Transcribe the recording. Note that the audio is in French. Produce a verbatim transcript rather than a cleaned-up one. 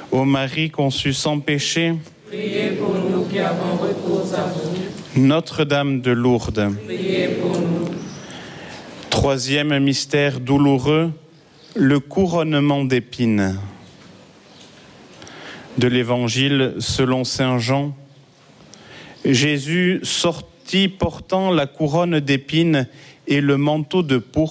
Ô Marie conçue sans péché, priez pour nous qui avons recours à vous. Notre-Dame de Lourdes. Priez pour nous. Troisième mystère douloureux, le couronnement d'épines. De l'Évangile selon saint Jean, Jésus sortit portant la couronne d'épines et le manteau de pourpre